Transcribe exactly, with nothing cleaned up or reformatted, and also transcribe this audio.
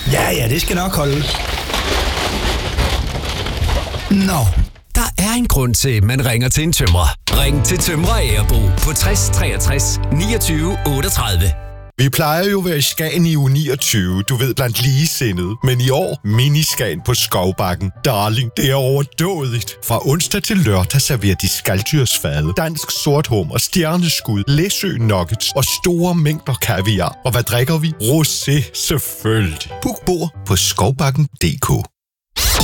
Ja, ja, det skal nok holde. Nå. Der er en grund til, at man ringer til en tømrer. Ring til Tømrer Agerbo på tres treogtres niogtyve otteogtredive. Vi plejer jo at være i Skagen i uge niogtyve, du ved, blandt ligesindede. Men i år, miniskagen på Skovbakken. Darling, det er overdådigt. Fra onsdag til lørdag serverer de skalddyrsfade, dansk sorthummer, stjerneskud, læsø nuggets og store mængder kaviar. Og hvad drikker vi? Rosé, selvfølgelig. Book bord på skovbakken punktum d k.